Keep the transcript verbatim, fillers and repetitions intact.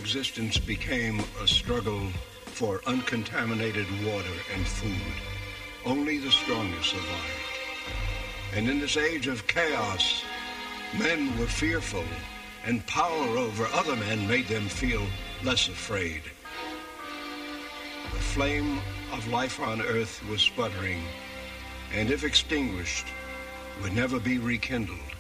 existence became a struggle for uncontaminated water and food. Only the strongest survived. And in this age of chaos, men were fearful, and power over other men made them feel less afraid. The flame of life on Earth was sputtering, and if extinguished, would never be rekindled.